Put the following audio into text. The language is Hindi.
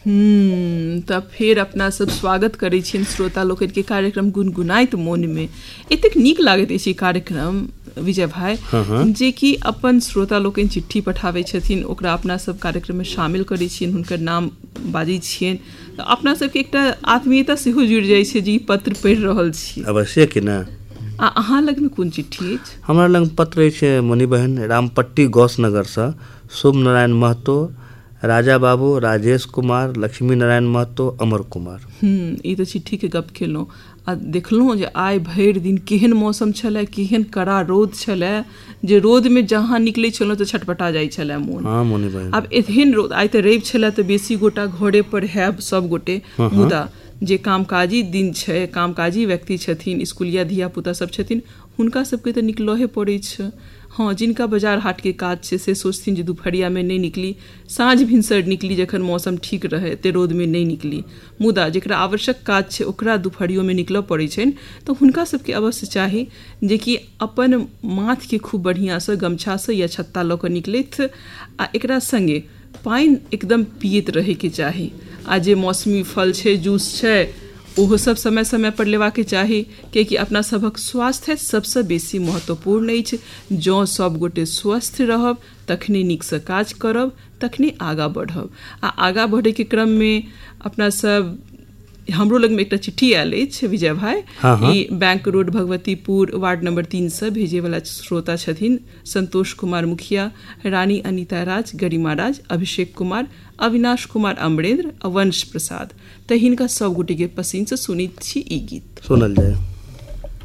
तब फेर अपना सब स्वागत करै छियनि श्रोता लोकनि के कार्यक्रम गुनगुनाइत मोन में। एतेक नीक लागैत अछि कार्यक्रम विजय भाई जे कि अपन श्रोता लोकनि चिट्ठी पठाबै छथिन, ओकरा अपना सब कार्यक्रम में शामिल करै छियनि, हुनकर नाम बाजै छियनि, तऽ अपना सबके एकटा आत्मीयता सेहो जुड़ि जाइ छै जे ई पत्र पढ़ि रहल छी। अवश्य कि ना। अहाँ लग में कोन चिट्ठी अछि? हमरा लग पत्र अछि मणि बहन, रामपट्टी गौसनगर से शुभ नारायण महतो, राजा बाबू, राजेश कुमार, लक्ष्मी नारायण महतो, अमर कुमार। ई तो चिट्ठी के गप केलहुँ आ देखलहुँ जे आइ भरि दिन केहन मौसम छलै, केहन कड़ा रौद छलै जे रौद में जहाँ निकलै छलहुँ तऽ छटपटा जाइ छलै मोन। हाँ मणि बहन। आब एहन रौद, आइ तऽ रवि छलै तऽ बेसी गोटा घरे पर हैब सब गोटे, मुदा जे कामकाजी दिन छै, कामकाजी व्यक्ति छथिन, स्कूलिया धिया पुता सब छथिन, हुनका सबके तऽ निकलहे पड़ै छै। हाँ, जिनका बाजार हाट के काज छै से सोचथिन जे दुपहरिया में नहीं निकली, साँझ भिनसर निकली जखन मौसम ठीक रहे, ते रौद में नहीं निकली। मुदा जेकरा आवश्यक काज छै ओकरा दुपहरियो में निकलऽ पड़ै छै, तो हुनका सबके अवश्य चाही जे कि अपन माथ के खूब बढ़िया से गमछा से या छत्ता लऽ कऽ निकलैथ आ एकरा संगे पानि एकदम पियैत रहे के चाही। आ जे मौसमी फल छै, जूस छै, ओहो सब समय समय पर लेबाके चाही, कियाकि अपना सभक स्वास्थ्य सबसँ बेसी महत्वपूर्ण अछि। जँ सब गोटे स्वस्थ रहब तखने नीकसँ काज करब, तखने आगाँ बढ़ब। आ आगाँ बढ़ैके क्रममे अपना सब, हमरो लग में एकटा चिट्ठी आयल अछि विजय भाई। ई bank road Bhagwatipur ward number 3 से भेजे वाला श्रोता छथिन संतोष कुमार मुखिया, रानी अनीता राज, गरिमा राज, अभिषेक कुमार, अविनाश कुमार अमरेंद्र, वंश प्रसाद। तऽ हिनका सब गोटे के पसीन से सुनैत छी ई गीत। सुनल जाए।